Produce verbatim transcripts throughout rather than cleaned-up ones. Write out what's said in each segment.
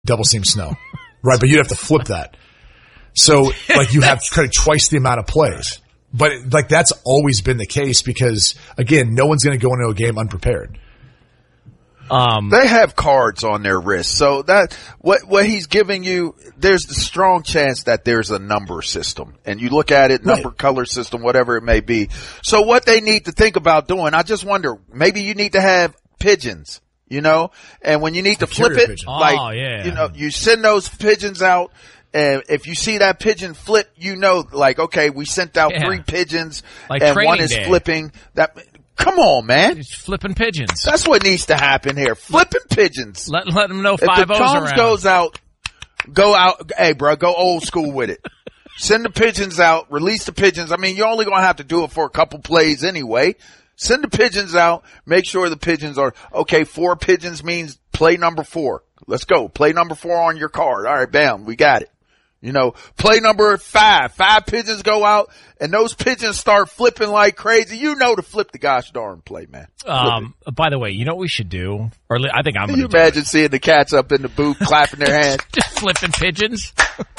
double seam snow, right? But you'd have to flip that. So like you have kind of twice the amount of plays. But like that's always been the case because again, no one's going to go into a game unprepared. Um, they have cards on their wrist. So that, what, what he's giving you, there's the strong chance that there's a number system and you look at it, number, right. color system, whatever it may be. So what they need to think about doing, I just wonder, maybe you need to have pigeons, you know, and when you need to flip it, pigeon. like, oh, yeah. you know, you send those pigeons out. And if you see that pigeon flip, you know, like, okay, we sent out yeah. three pigeons like and one is day. flipping. That, come on, man. Just flipping pigeons. That's what needs to happen here. Flipping pigeons. Let, let them know if five the O's Combs around. goes out, go out. Hey, bro, go old school with it. Send the pigeons out, release the pigeons. I mean, you're only going to have to do it for a couple plays anyway. Send the pigeons out. Make sure the pigeons are, okay, four pigeons means play number four. Let's go. Play number four on your card. All right, bam, we got it. You know, play number five. Five pigeons go out, and those pigeons start flipping like crazy. You know to flip the gosh darn play, man. Um, by the way, you know what we should do? Or I think I'm Can going you to imagine seeing the cats up in the booth clapping their hands? Just flipping pigeons.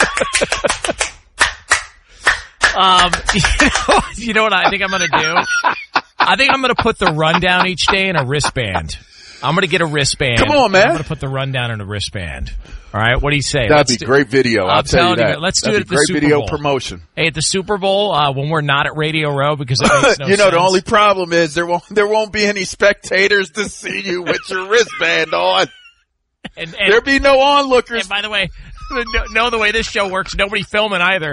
um, you know, you know what I think I'm going to do? I think I'm going to put the rundown each day in a wristband. I'm going to get a wristband. Come on, man. I'm going to put the rundown in a wristband. All right, what do you say? That'd let's be do, great video. I'll I'm tell you telling that. you, let's do That'd it at be the great Super video Bowl. promotion. Hey, at the Super Bowl, uh, when we're not at Radio Row because it makes no you know, sense. the only problem is there won't there won't be any spectators to see you with your wristband on. And, and, There'll be no onlookers. And by the way, no, know the way this show works, nobody filming either.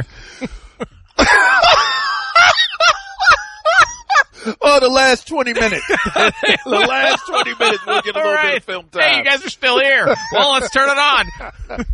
Oh, the last twenty minutes. The last twenty minutes we'll get a little right. bit of film time. Hey, you guys are still here. Well, let's turn it on.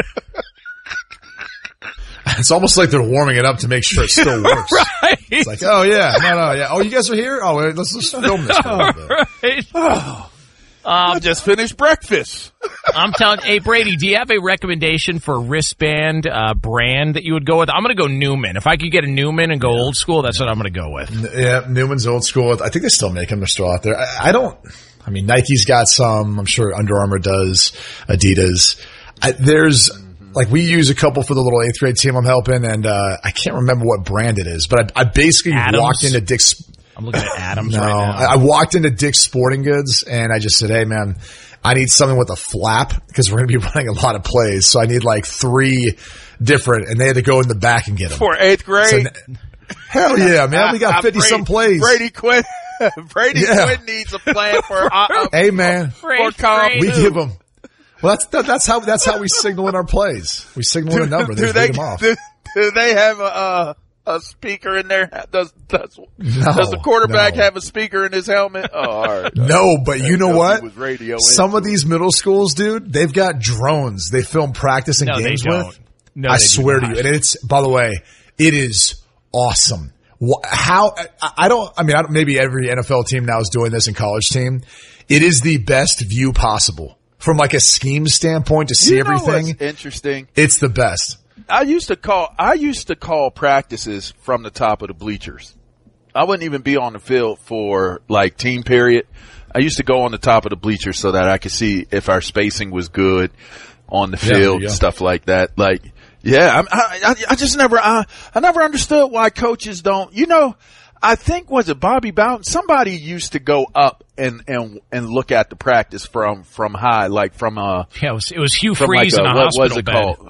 It's almost like they're warming it up to make sure it still works. Right. It's like, oh yeah, no, no, yeah. Oh, you guys are here? Oh, wait, let's just film this for a little bit. Right. Oh, Um, I just finished breakfast. I'm telling, hey Brady, do you have a recommendation for wristband uh, brand that you would go with? I'm going to go Newman. If I could get a Newman and go yeah. old school, that's what I'm going to go with. Yeah, Newman's old school. I think they still make them. They're still out there. I, I don't. I mean, Nike's got some. I'm sure Under Armour does. Adidas. I, there's like we use a couple for the little eighth grade team I'm helping, and uh I can't remember what brand it is, but I, I basically Adams. walked into Dick's. I'm looking at Adams no, right now. I, I walked into Dick's Sporting Goods and I just said, hey man, I need something with a flap because we're going to be running a lot of plays. So I need like three different, and they had to go in the back and get them. For eighth grade? So, hell yeah, man. We got fifty some plays. Brady Quinn. Brady yeah. Quinn needs a plan for, uh, uh, hey man, for, for Combs. We give them. Well, that's, that, that's how, that's how we signal in our plays. We signal in a number. They do, they, them off. do, do they have a, uh, a speaker in there? Does does, no, does the quarterback no. have a speaker in his helmet? Oh, all right. No, but you know what? Some of it. these middle schools, dude, they've got drones they film practice and no, games they don't. with. No, I they swear do to not. you. And it's, by the way, it is awesome. How, I don't, I mean, I don't, maybe every N F L team now is doing this and college team. It is the best view possible from like a scheme standpoint to see you know everything. What's interesting. It's the best. I used to call, I used to call practices from the top of the bleachers. I wouldn't even be on the field for like team period. I used to go on the top of the bleachers so that I could see if our spacing was good on the field, yeah, stuff like that. Like, yeah, I, I, I just never, I, I never understood why coaches don't, you know, I think, was it Bobby Bowden? Somebody used to go up and, and, and look at the practice from, from high, like from, uh, Yeah, it was, it was Hugh from Freeze like in a, a what hospital was it bed. called?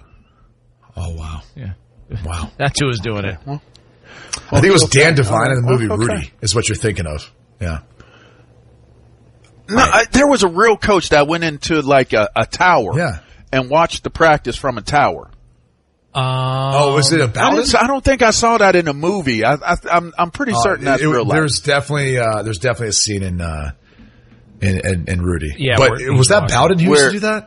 Oh, wow. Yeah. Wow. That's who was doing it. Well, I think it was okay. Dan Devine in the movie Okay. Rudy is what you're thinking of. Yeah. No, I, there was a real coach that went into like a, a tower Yeah. and watched the practice from a tower. Um, Oh, was it I, about it? didn't, I don't think I saw that in a movie. I, I, I'm, I'm pretty certain Uh, that's it- real life. There's definitely, uh, there's definitely a scene in, uh, in, in, in Rudy. Yeah, But where- was that Bowden who used Where- to do that?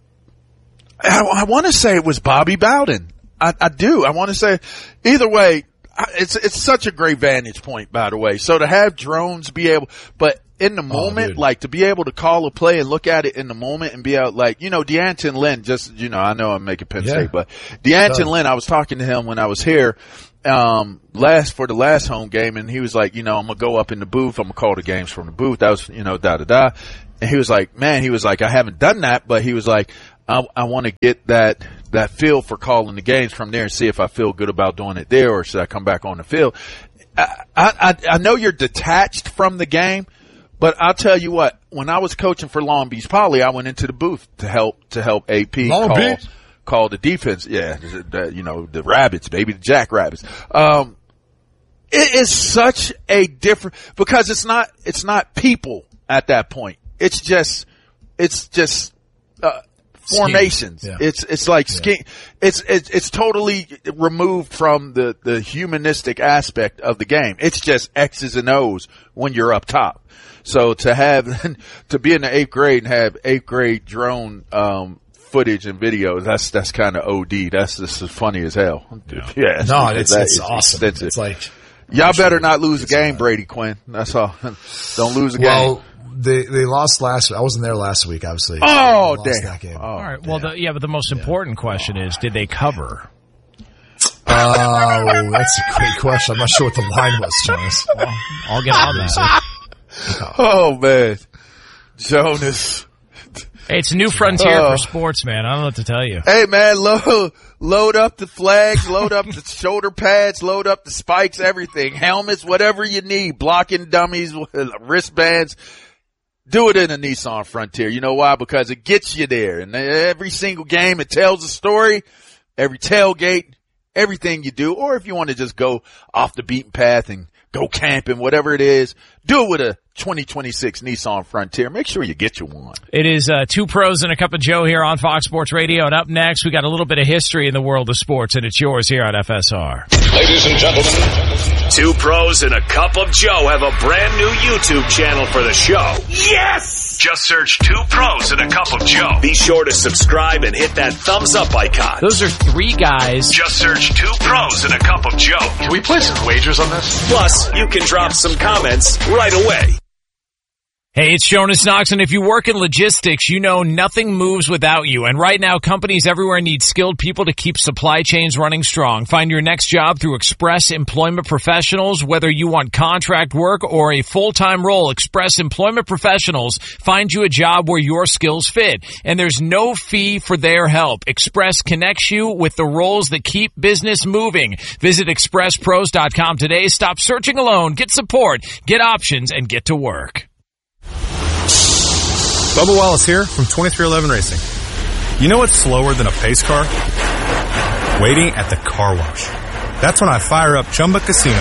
I, I want to say it was Bobby Bowden. I, I do. I want to say either way. I, it's it's such a great vantage point, by the way. So to have drones be able, but in the moment, dude. like to be able to call a play and look at it in the moment and be able, like, you know, Deanton Lynn. Just you know, I know I'm making Penn Yeah. State, but Deanton Done. Lynn. I was talking to him when I was here. Um, last for the last home game, and he was like, you know, I'm gonna go up in the booth. I'm gonna call the games from the booth. That was, you know, da da da. And he was like, man, he was like, I haven't done that, but he was like, I, I want to get that that feel for calling the games from there and see if I feel good about doing it there or should I come back on the field. I, I, I know you're detached from the game, but I'll tell you what, when I was coaching for Long Beach Poly, I went into the booth to help, to help A P Long call, Beach? call the defense. Yeah. The, you know, the Rabbits, baby, the Jackrabbits. Um, it is such a different, because it's not, it's not people at that point. It's just, it's just, uh, formations. Yeah. It's, it's like ski. Yeah. It's, it's, it's totally removed from the, the humanistic aspect of the game. It's just X's and O's when you're up top. So to have, to be in the eighth grade and have eighth grade drone, um, footage and videos, that's, that's kind of O D. That's just as funny as hell. Yeah. yeah no, it's, it's awesome. Extensive. It's like, y'all better not lose a game, Brady Quinn. That's all. Don't lose a well, game. They they lost last. I wasn't there last week, obviously. Oh, damn! That game. Oh, all right. Well, yeah. The, yeah, but the most important yeah. question is, did they cover? Oh, that's a great question. I'm not sure what the line was, Jonas. Well, I'll get on that. Oh man, Jonas. Hey, it's a new frontier uh, for sports, man. I don't know what to tell you. Hey, man, load, load up the flags, load up the shoulder pads, load up the spikes, everything, helmets, whatever you need, blocking dummies, wristbands. Do it in a Nissan Frontier. You know why? Because it gets you there. And every single game, it tells a story. Every tailgate, everything you do. Or if you want to just go off the beaten path and go camping, whatever it is, do it with a twenty twenty-six Nissan Frontier. Make sure you get you one. It is uh, Two Pros and a Cup of Joe here on Fox Sports Radio. And up next, we got a little bit of history in the world of sports, and it's yours here on F S R. Ladies and gentlemen, Two Pros and a Cup of Joe have a brand new YouTube channel for the show. Yes! Just search Two Pros and a Cup of Joe. Be sure to subscribe and hit that thumbs up icon. Those are three guys. Just search Two Pros and a Cup of Joe. Can we place some wagers on this? Plus, you can drop some comments right away. Hey, it's Jonas Knox, and if you work in logistics, you know nothing moves without you. And right now, companies everywhere need skilled people to keep supply chains running strong. Find your next job through Express Employment Professionals. Whether you want contract work or a full-time role, Express Employment Professionals find you a job where your skills fit. And there's no fee for their help. Express connects you with the roles that keep business moving. Visit express pros dot com today. Stop searching alone. Get support. Get options and get to work. Bubba Wallace here from twenty-three eleven Racing. You know what's slower than a pace car? Waiting at the car wash. That's when I fire up Chumba Casino.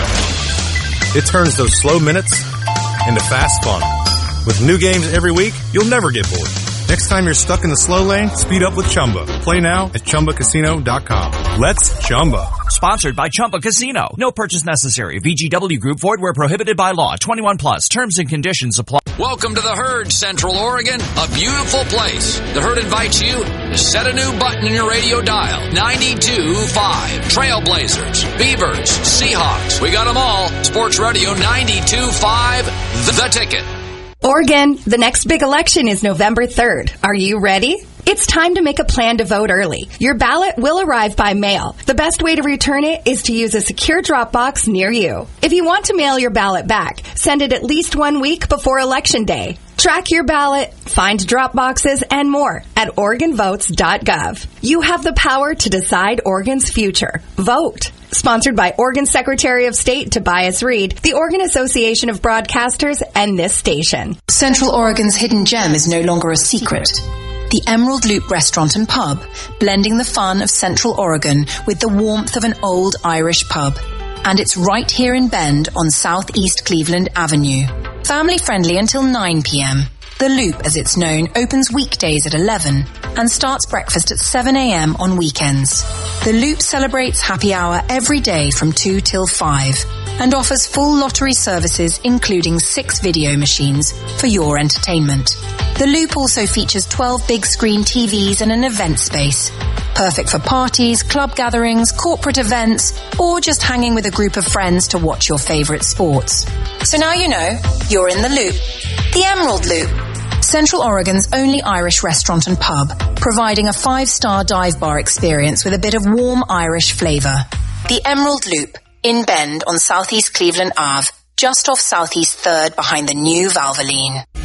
It turns those slow minutes into fast fun. With new games every week, you'll never get bored. Next time you're stuck in the slow lane, speed up with Chumba. Play now at chumba casino dot com. Let's Chumba. Sponsored by Chumba Casino. No purchase necessary. V G W Group. Void where prohibited by law. twenty-one plus. Terms and conditions apply. Welcome to the Herd, Central Oregon, a beautiful place. The Herd invites you to set a new button in your radio dial. ninety-two point five. Trailblazers, Beavers, Seahawks. We got them all. Sports Radio ninety-two point five. The Ticket. Oregon, the next big election is November third. Are you ready? It's time to make a plan to vote early. Your ballot will arrive by mail. The best way to return it is to use a secure drop box near you. If you want to mail your ballot back, send it at least one week before Election Day. Track your ballot, find drop boxes, and more at oregon votes dot gov. You have the power to decide Oregon's future. Vote. Sponsored by Oregon Secretary of State Tobias Reed, the Oregon Association of Broadcasters, and this station. Central Oregon's hidden gem is no longer a secret. The Emerald Loop Restaurant and Pub, blending the fun of Central Oregon with the warmth of an old Irish pub. And it's right here in Bend on Southeast Cleveland Avenue. Family friendly until nine p.m. The Loop, as it's known, opens weekdays at eleven and starts breakfast at seven a.m. on weekends. The Loop celebrates happy hour every day from two till five and offers full lottery services, including six video machines for your entertainment. The Loop also features twelve big screen T Vs and an event space. Perfect for parties, club gatherings, corporate events, or just hanging with a group of friends to watch your favorite sports. So now you know, you're in the Loop. The Emerald Loop. Central Oregon's only Irish restaurant and pub, providing a five-star dive bar experience with a bit of warm Irish flavor. The Emerald Loop, in Bend on Southeast Cleveland Ave, just off Southeast third behind the new Valvoline.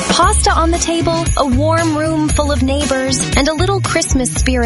Pasta on the table, a warm room full of neighbors, and a little Christmas spirit